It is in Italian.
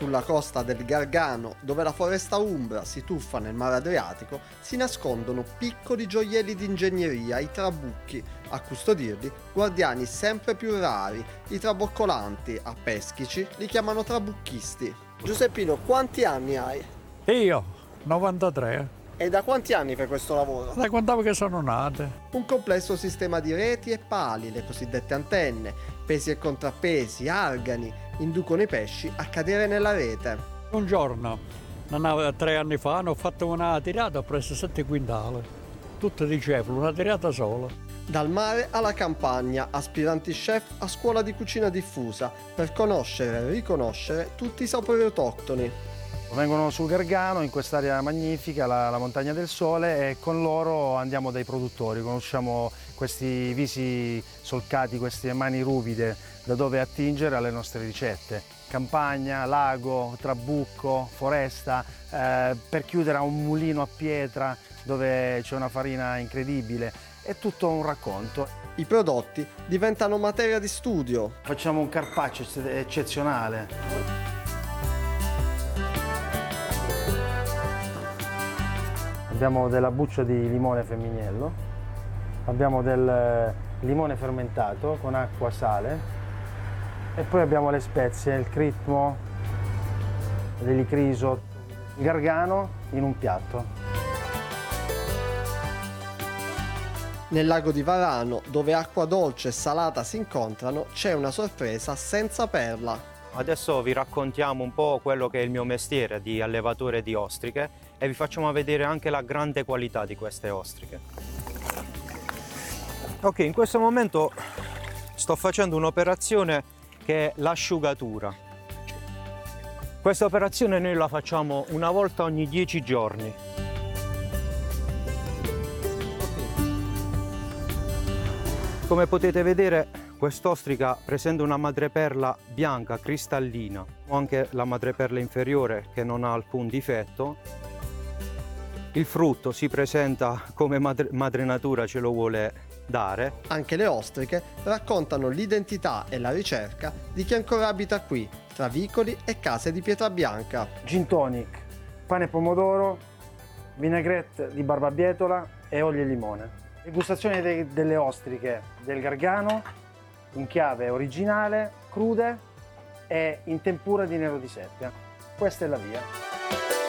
Sulla costa del Gargano, dove la foresta umbra si tuffa nel mare Adriatico, si nascondono piccoli gioielli di ingegneria, i trabucchi, a custodirli guardiani sempre più rari, i traboccolanti, a Peschici li chiamano trabucchisti. Giuseppino, quanti anni hai? Io, 93, E da quanti anni fai questo lavoro? da quando che sono nate. Un complesso sistema di reti e pali, le cosiddette antenne, pesi e contrappesi, argani, inducono i pesci a cadere nella rete. Un giorno, 3 anni fa, ho fatto una tirata, ho preso 7 quintali, tutte di cefalo, una tirata sola. Dal mare alla campagna, aspiranti chef a scuola di cucina diffusa, per conoscere e riconoscere tutti i sapori autoctoni. Vengono sul Gargano, in quest'area magnifica, la Montagna del Sole, e con loro andiamo dai produttori, conosciamo questi visi solcati, queste mani ruvide da dove attingere alle nostre ricette. Campagna, lago, trabucco, foresta, per chiudere a un mulino a pietra dove c'è una farina incredibile. È tutto un racconto. I prodotti diventano materia di studio. Facciamo un carpaccio eccezionale. Abbiamo della buccia di limone femminello, abbiamo del limone fermentato con acqua, sale, e poi abbiamo le spezie, il critmo, l'elicriso, il gargano in un piatto. Nel lago di Varano, dove acqua dolce e salata si incontrano, c'è una sorpresa senza perla. Adesso vi raccontiamo un po' quello che è il mio mestiere di allevatore di ostriche e vi facciamo vedere anche la grande qualità di queste ostriche. Ok, in questo momento sto facendo un'operazione che è l'asciugatura. Questa operazione noi la facciamo una volta ogni 10 giorni. Come potete vedere, quest'ostrica presenta una madreperla bianca, cristallina, o anche la madreperla inferiore che non ha alcun difetto. Il frutto si presenta come madre natura ce lo vuole dare. Anche le ostriche raccontano l'identità e la ricerca di chi ancora abita qui, tra vicoli e case di pietra bianca. Gin tonic, pane e pomodoro, vinaigrette di barbabietola e olio e limone. Degustazione delle ostriche del Gargano in chiave originale, crude e in tempura di nero di seppia. Questa è la via.